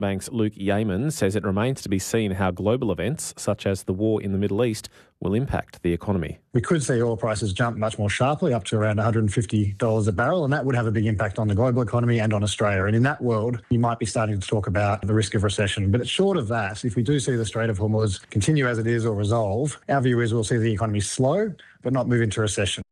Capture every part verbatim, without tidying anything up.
Bank's Luke Yeaman says it remains to be seen how global events, such as the war in the Middle East, will impact the economy. We could see oil prices jump much more sharply, up to around one hundred fifty dollars a barrel, and that would have a big impact on the global economy and on Australia. And in that world, you might be starting to talk about the risk of recession. But short of that, if we do see the Strait of Hormuz continue as it is or resolve, our view is we'll see the economy slow but not move into recession.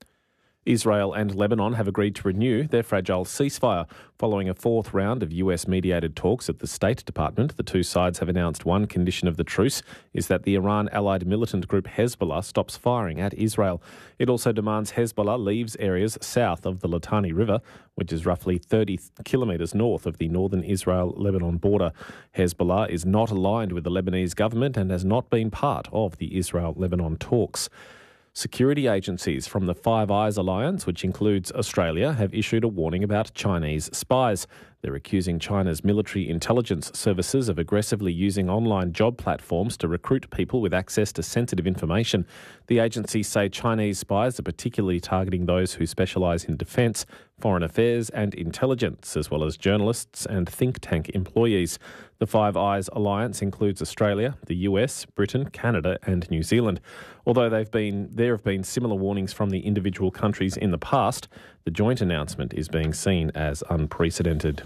Israel and Lebanon have agreed to renew their fragile ceasefire. Following a fourth round of U S-mediated talks at the State Department, the two sides have announced one condition of the truce is that the Iran-allied militant group Hezbollah stops firing at Israel. It also demands Hezbollah leaves areas south of the Litani River, which is roughly thirty kilometres north of the northern Israel-Lebanon border. Hezbollah is not aligned with the Lebanese government and has not been part of the Israel-Lebanon talks. Security agencies from the Five Eyes Alliance, which includes Australia, have issued a warning about Chinese spies. They're accusing China's military intelligence services of aggressively using online job platforms to recruit people with access to sensitive information. The agencies say Chinese spies are particularly targeting those who specialise in defence, foreign affairs and intelligence, as well as journalists and think tank employees. The Five Eyes Alliance includes Australia, the U S, Britain, Canada and New Zealand. Although they've been, there have been similar warnings from the individual countries in the past, the joint announcement is being seen as unprecedented.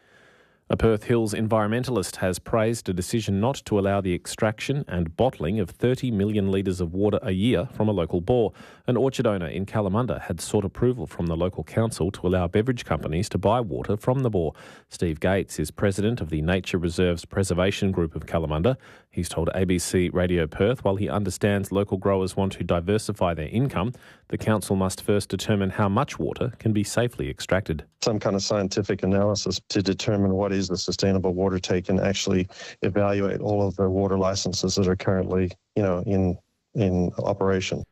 A Perth Hills environmentalist has praised a decision not to allow the extraction and bottling of thirty million litres of water a year from a local bore. An orchard owner in Kalamunda had sought approval from the local council to allow beverage companies to buy water from the bore. Steve Gates is president of the Nature Reserves Preservation Group of Kalamunda. He's told A B C Radio Perth while he understands local growers want to diversify their income, the council must first determine how much water can be safely extracted. Some kind of scientific analysis to determine what is the sustainable water take and actually evaluate all of the water licenses that are currently, you know, in in operation.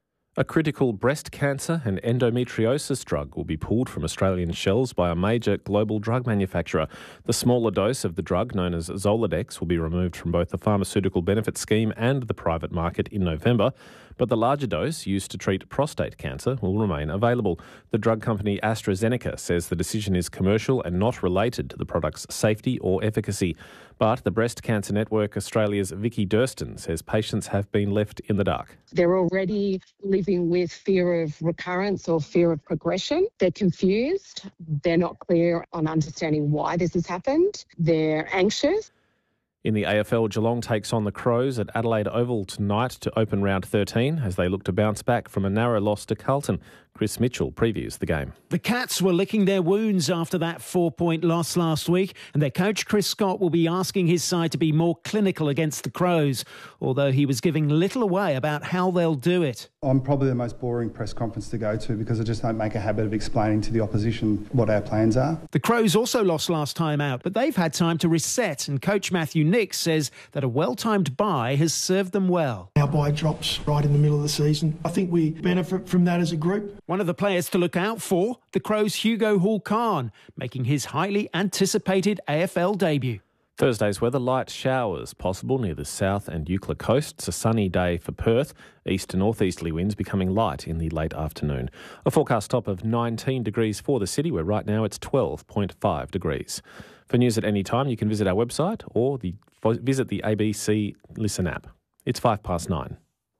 A critical breast cancer and endometriosis drug will be pulled from Australian shelves by a major global drug manufacturer. The smaller dose of the drug, known as Zoladex, will be removed from both the pharmaceutical benefit scheme and the private market in November. But the larger dose, used to treat prostate cancer, will remain available. The drug company AstraZeneca says the decision is commercial and not related to the product's safety or efficacy. But the Breast Cancer Network Australia's Vicky Durston says patients have been left in the dark. They're already living with fear of recurrence or fear of progression. They're confused. They're not clear on understanding why this has happened. They're anxious. In the A F L, Geelong takes on the Crows at Adelaide Oval tonight to open round thirteen as they look to bounce back from a narrow loss to Carlton. Chris Mitchell previews the game. The Cats were licking their wounds after that four-point loss last week, and their coach Chris Scott will be asking his side to be more clinical against the Crows, although he was giving little away about how they'll do it. I'm probably the most boring press conference to go to because I just don't make a habit of explaining to the opposition what our plans are. The Crows also lost last time out, but they've had time to reset, and coach Matthew Nix says that a well-timed bye has served them well. Our bye drops right in the middle of the season. I think we benefit from that as a group. One of the players to look out for, the Crows' Hugo Hall-Khan, making his highly anticipated A F L debut. Thursday's weather, light showers possible near the south and Eucla coasts. A sunny day for Perth. East to northeasterly winds becoming light in the late afternoon. A forecast top of nineteen degrees for the city, where right now it's twelve point five degrees. For news at any time, you can visit our website or the, visit the A B C Listen app. It's five past nine.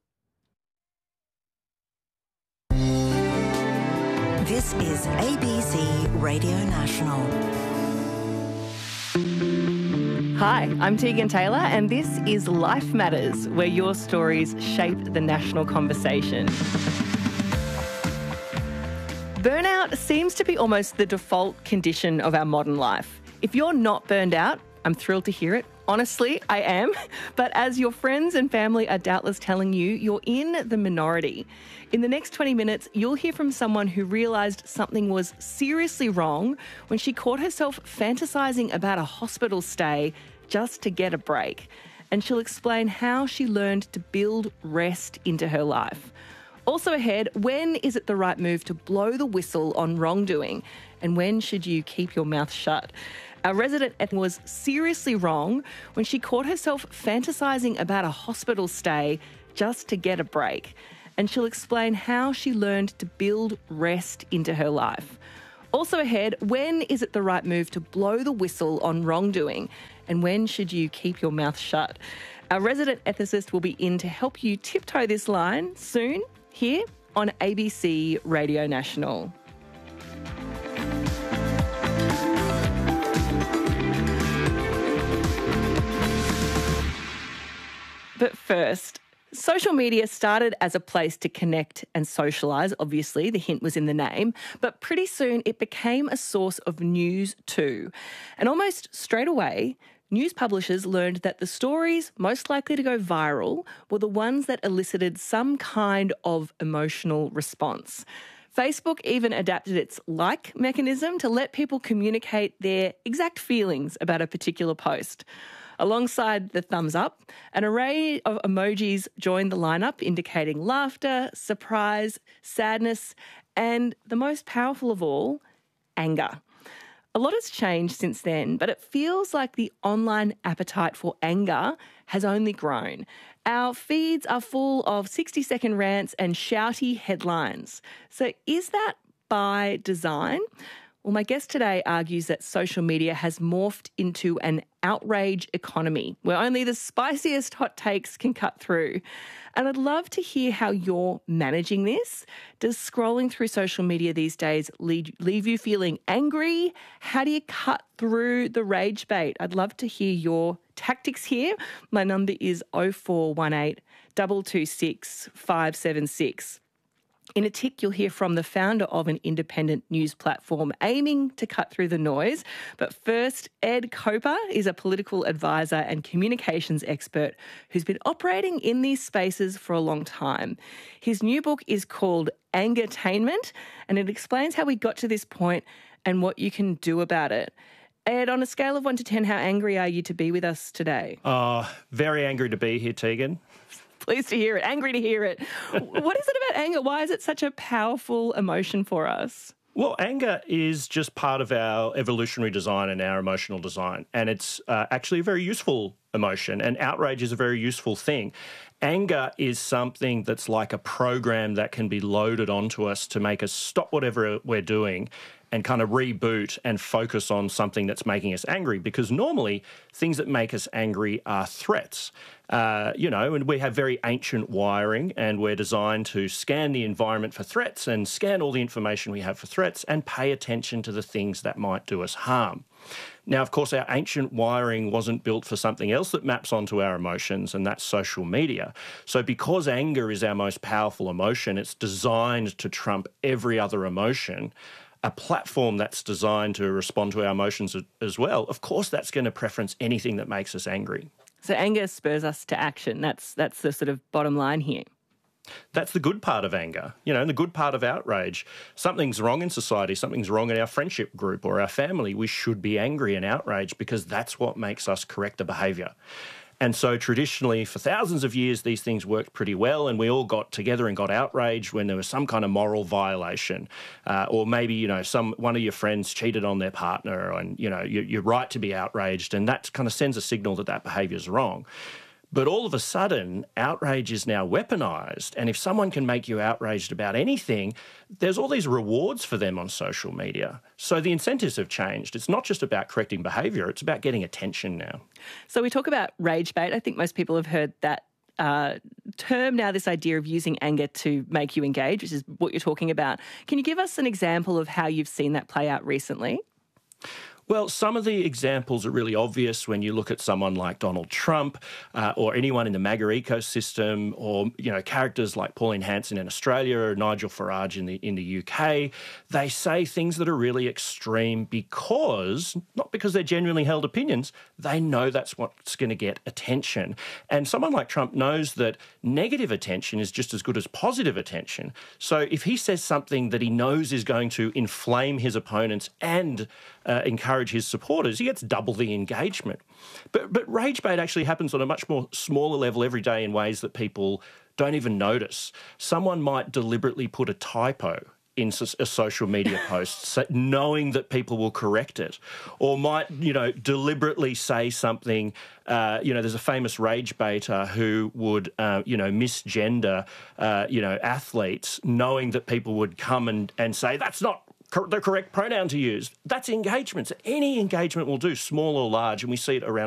This is A B C Radio National. Hi, I'm Tegan Taylor, and this is Life Matters, where your stories shape the national conversation. Burnout seems to be almost the default condition of our modern life. If you're not burned out, I'm thrilled to hear it. Honestly, I am. But as your friends and family are doubtless telling you, you're in the minority. In the next twenty minutes, you'll hear from someone who realised something was seriously wrong when she caught herself fantasising about a hospital stay just to get a break. And she'll explain how she learned to build rest into her life. Also ahead, when is it the right move to blow the whistle on wrongdoing? And when should you keep your mouth shut? Our resident was seriously wrong when she caught herself fantasising about a hospital stay just to get a break. And she'll explain how she learned to build rest into her life. Also ahead, when is it the right move to blow the whistle on wrongdoing? And when should you keep your mouth shut? Our resident ethicist will be in to help you tiptoe this line soon here on A B C Radio National. But first, social media started as a place to connect and socialise. Obviously, the hint was in the name. But pretty soon it became a source of news too. And almost straight away, news publishers learned that the stories most likely to go viral were the ones that elicited some kind of emotional response. Facebook even adapted its like mechanism to let people communicate their exact feelings about a particular post. Alongside the thumbs up, an array of emojis joined the lineup, indicating laughter, surprise, sadness, and the most powerful of all, anger. A lot has changed since then, but it feels like the online appetite for anger has only grown. Our feeds are full of sixty-second rants and shouty headlines. So is that by design? Well, my guest today argues that social media has morphed into an outrage economy where only the spiciest hot takes can cut through. And I'd love to hear how you're managing this. Does scrolling through social media these days leave, leave you feeling angry? How do you cut through the rage bait? I'd love to hear your tactics here. My number is oh four one eight, two two six, five seven six. In a tick, you'll hear from the founder of an independent news platform aiming to cut through the noise. But first, Ed Koper is a political advisor and communications expert who's been operating in these spaces for a long time. His new book is called Angertainment, and it explains how we got to this point and what you can do about it. Ed, on a scale of one to ten, how angry are you to be with us today? Oh, very angry to be here, Tegan. Pleased to hear it. Angry to hear it. What is it about anger? Why is it such a powerful emotion for us? Well, anger is just part of our evolutionary design and our emotional design, and it's uh, actually a very useful emotion, and outrage is a very useful thing. Anger is something that's like a program that can be loaded onto us to make us stop whatever we're doing and kind of reboot and focus on something that's making us angry, because normally things that make us angry are threats. Uh, you know, and we have very ancient wiring, and we're designed to scan the environment for threats and scan all the information we have for threats and pay attention to the things that might do us harm. Now, of course, our ancient wiring wasn't built for something else that maps onto our emotions, and that's social media. So because anger is our most powerful emotion, it's designed to trump every other emotion. A platform that's designed to respond to our emotions as well, of course that's going to preference anything that makes us angry. So anger spurs us to action. That's that's the sort of bottom line here. That's the good part of anger, you know, and the good part of outrage. Something's wrong in society, something's wrong in our friendship group or our family. We should be angry and outraged because that's what makes us correct a behaviour. And so traditionally, for thousands of years, these things worked pretty well, and we all got together and got outraged when there was some kind of moral violation, uh, or maybe, you know, some one of your friends cheated on their partner, and, you know, you, you're right to be outraged, and that kind of sends a signal that that behaviour is wrong. But all of a sudden, outrage is now weaponised, and if someone can make you outraged about anything, there's all these rewards for them on social media. So the incentives have changed. It's not just about correcting behaviour, it's about getting attention now. So we talk about rage bait. I think most people have heard that uh, term now, this idea of using anger to make you engage, which is what you're talking about. Can you give us an example of how you've seen that play out recently? Well, some of the examples are really obvious when you look at someone like Donald Trump uh, or anyone in the MAGA ecosystem, or, you know, characters like Pauline Hanson in Australia or Nigel Farage in the in the U K. They say things that are really extreme because, not because they're genuinely held opinions, they know that's what's going to get attention. And someone like Trump knows that negative attention is just as good as positive attention. So if he says something that he knows is going to inflame his opponents and uh, encourage his supporters, he gets double the engagement. But but rage bait actually happens on a much more smaller level every day in ways that people don't even notice. Someone might deliberately put a typo in a social media post, knowing that people will correct it, or might, you know, deliberately say something. Uh, you know, there's a famous rage baiter who would, uh, you know, misgender, uh, you know, athletes, knowing that people would come and, and say, that's not cor- the correct pronoun to use. That's engagement. Any engagement will do, small or large, and we see it around